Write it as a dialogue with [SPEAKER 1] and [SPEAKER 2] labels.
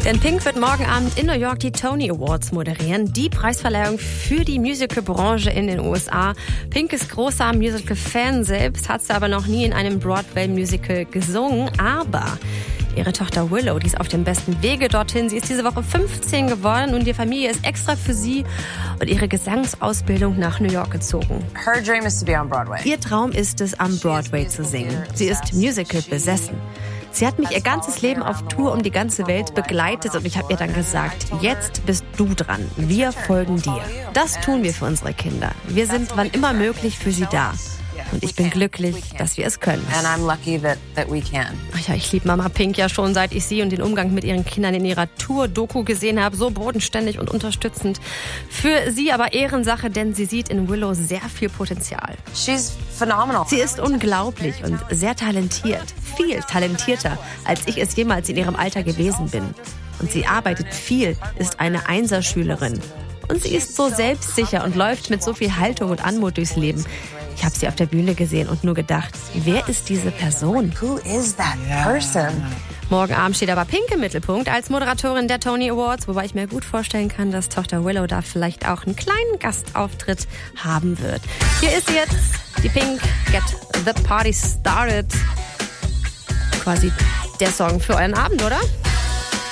[SPEAKER 1] Denn Pink wird morgen Abend in New York die Tony Awards moderieren, die Preisverleihung für die Musicalbranche in den USA. Pink ist großer Musical-Fan, selbst hat sie aber noch nie in einem Broadway-Musical gesungen, aber ihre Tochter Willow, die ist auf dem besten Wege dorthin. Sie ist diese Woche 15 geworden und die Familie ist extra für sie und ihre Gesangsausbildung nach New York gezogen.
[SPEAKER 2] Her dream is to be on Broadway.
[SPEAKER 1] Ihr Traum ist es, am Broadway zu singen. Sie ist Musical besessen. Sie hat mich ihr ganzes Leben auf Tour um die ganze Welt begleitet und ich habe ihr dann gesagt, jetzt bist du dran. Wir folgen dir. Das tun wir für unsere Kinder. Wir sind wann immer möglich für sie da. Und ich bin glücklich, dass wir es können.
[SPEAKER 2] And I'm lucky that we can.
[SPEAKER 1] Ach ja, ich liebe Mama Pink ja schon, seit ich sie und den Umgang mit ihren Kindern in ihrer Tour-Doku gesehen habe. So bodenständig und unterstützend. Für sie aber Ehrensache, denn sie sieht in Willow sehr viel Potenzial.
[SPEAKER 2] She's phenomenal.
[SPEAKER 1] Sie ist unglaublich und sehr talentiert. Viel talentierter, als ich es jemals in ihrem Alter gewesen bin. Und sie arbeitet viel, ist eine Einserschülerin. Und sie ist so selbstsicher und läuft mit so viel Haltung und Anmut durchs Leben. Ich habe sie auf der Bühne gesehen und nur gedacht, wer ist diese Person?
[SPEAKER 2] Who is that person?
[SPEAKER 1] Morgen Abend steht aber Pink im Mittelpunkt als Moderatorin der Tony Awards, wobei ich mir gut vorstellen kann, dass Tochter Willow da vielleicht auch einen kleinen Gastauftritt haben wird. Hier ist sie jetzt, die Pink, Get the Party Started. Quasi der Song für euren Abend, oder?